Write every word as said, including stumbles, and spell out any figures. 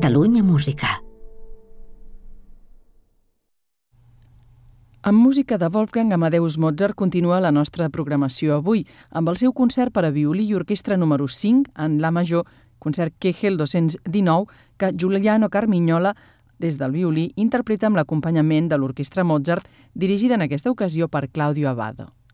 Catalunya Música. Amb música de Wolfgang Amadeus Mozart continua la nostra programació avui, amb el seu concert per a violí i orquestra número cinc en La major, concert Kegel dos-cents dinou, que Giuliano Carmignola, des del violí, interpreta amb l'acompanyament de l'orquestra Mozart, dirigida en aquesta ocasió per Claudio Abbado.